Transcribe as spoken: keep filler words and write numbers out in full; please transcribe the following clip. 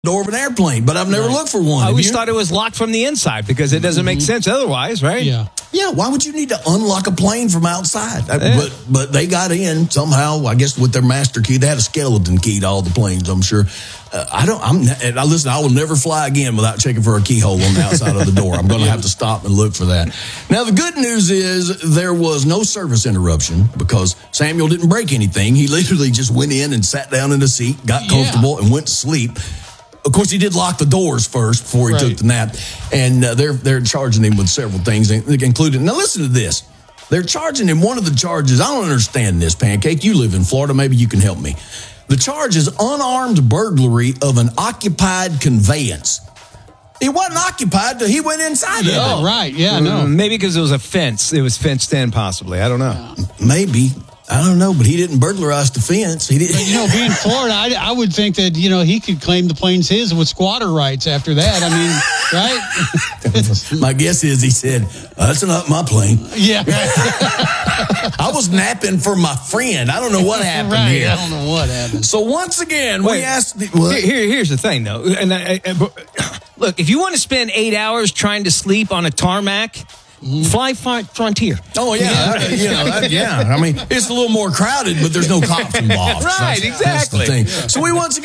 door of an airplane, but I've never right. looked for one. I always you? thought it was locked from the inside because it doesn't make mm-hmm. sense otherwise, right? Yeah. Yeah, why would you need to unlock a plane from outside? Yeah. But but they got in somehow, I guess, with their master key. They had a skeleton key to all the planes, I'm sure. Uh, I don't, I'm, and I listen, I will never fly again without checking for a keyhole on the outside of the door. I'm going to have to stop and look for that. Now, the good news is there was no service interruption because Samuel didn't break anything. He literally just went in and sat down in a seat, got comfortable, yeah. and went to sleep. Of course, he did lock the doors first before he right. took the nap, and uh, they're they're charging him with several things, including. Now, listen to this: they're charging him one of the charges. I don't understand this, Pancake. You live in Florida, maybe you can help me. The charge is unarmed burglary of an occupied conveyance. It wasn't occupied till he went inside yeah, of it. Right? Yeah, no. Mm, maybe because it was a fence. It was fenced in, possibly. I don't know. Maybe. I don't know, but he didn't burglarize the fence. He didn't. But, you know, being Florida, I, I would think that, you know, he could claim the plane's his with squatter rights after that. I mean, right? My guess is he said, that's not my plane. Yeah. I was napping for my friend. I don't know what happened right. here. I don't know what happened. So once again, Wait, we asked. The, what? Here, here, here's the thing, though. And I, I, look, if you want to spend eight hours trying to sleep on a tarmac, fly Frontier. Oh, yeah. Yeah. you know, that, yeah. I mean, it's a little more crowded, but there's no cops involved. Right, that's, exactly. That's the thing. So we once again.